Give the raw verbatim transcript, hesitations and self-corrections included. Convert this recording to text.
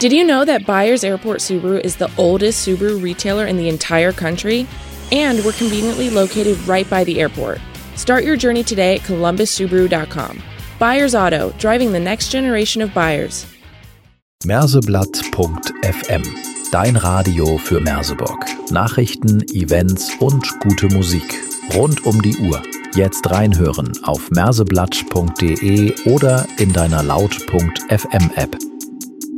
Did you know that Byers Airport Subaru is the oldest Subaru retailer in the entire country? And we're conveniently located right by the airport. Start your journey today at columbus subaru dot com. Byers Auto, driving the next generation of buyers. Merseblatt punkt f m, dein Radio für Merseburg. Nachrichten, Events und gute Musik. Rund um die Uhr. Jetzt reinhören auf merseblatt punkt de oder in deiner laut punkt f m App.